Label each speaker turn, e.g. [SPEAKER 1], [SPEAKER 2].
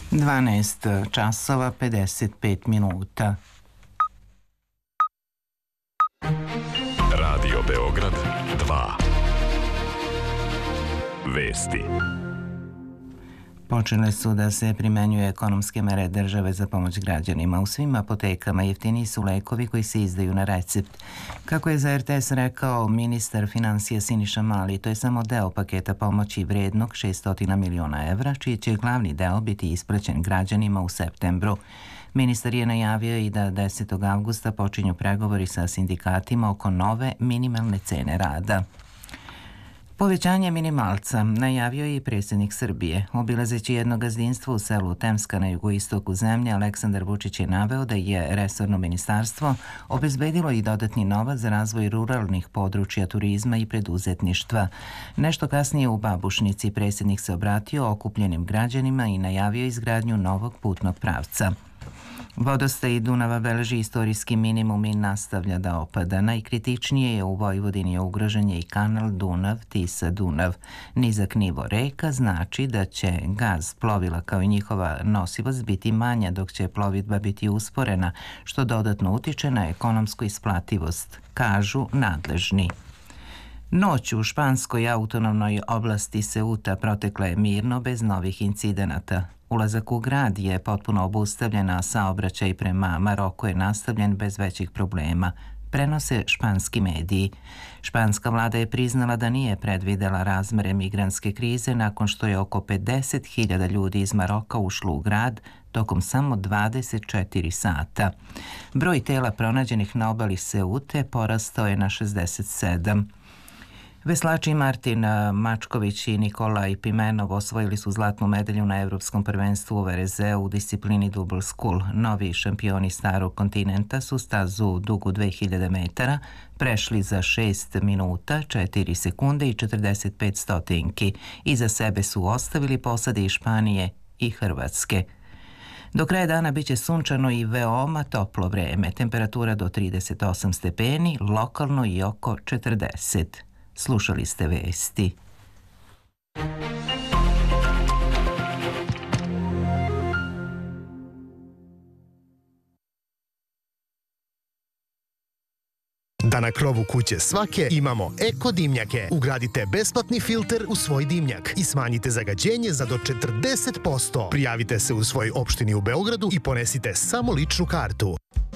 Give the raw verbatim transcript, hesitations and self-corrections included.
[SPEAKER 1] dvanaest časova pedeset pet minuta.
[SPEAKER 2] Radio Beograd dva. Vesti.
[SPEAKER 1] Počele su da se primenjuju ekonomske mere države za pomoć građanima. U svim apotekama jeftiniji su lekovi koji se izdaju na recept. Kako je za er te es rekao ministar financija Siniša Mali, to je samo deo paketa pomoći vrednog šessto miliona evra, čiji će glavni deo biti isplaćen građanima u septembru. Ministar je najavio i da desetog avgusta počinju pregovori sa sindikatima oko nove minimalne cene rada. Povećanje minimalca najavio je i predsjednik Srbije. Obilazeći jedno gazdinstvo u selu Temska na jugoistoku zemlje, Aleksandar Vučić je naveo da je resorno ministarstvo obezbedilo i dodatni novac za razvoj ruralnih područja turizma i preduzetništva. Nešto kasnije u Babušnici predsjednik se obratio okupljenim građanima i najavio izgradnju novog putnog pravca. Vodostaj Dunava beleži istorijski minimum i nastavlja da opada. Najkritičnije je u Vojvodini ugrožen je i kanal Dunav-Tisa-Dunav. Nizak nivo reka znači da će gaz plovila kao i njihova nosivost biti manja, dok će plovidba biti usporena, što dodatno utiče na ekonomsku isplativost, kažu nadležni. Noć u španskoj autonomnoj oblasti Ceuta protekla je mirno bez novih incidenata. Ulazak u grad je potpuno obustavljen, a saobraćaj prema Maroku je nastavljen bez većih problema, prenose španski mediji. Španska vlada je priznala da nije predvidela razmere migrantske krize nakon što je oko pedeset hiljada ljudi iz Maroka ušlo u grad tokom samo dvadeset četiri sata. Broj tela pronađenih na obali Ceute porastao je na šezdeset sedam. Veslači Martin Mačković i Nikolaj Pimenov osvojili su zlatnu medalju na Evropskom prvenstvu u Verezeu u disciplini Double Scull. Novi šampioni starog kontinenta su stazu dugu dve hiljade metara prešli za šest minuta, četiri sekunde i četrdeset pet stotinki. Iza sebe su ostavili posade iz Španije i Hrvatske. Do kraja dana biće sunčano i veoma toplo vreme, temperatura do trideset osam stepeni, lokalno i oko četrdeset. Slušali ste vesti.
[SPEAKER 3] Da na krovu kuće svake imamo eko dimnjake. Ugradite besplatni filter u svoj dimnjak i smanjite zagađenje za do četrdeset posto. Prijavite se u svojoj opštini u Beogradu i ponesite samo ličnu kartu.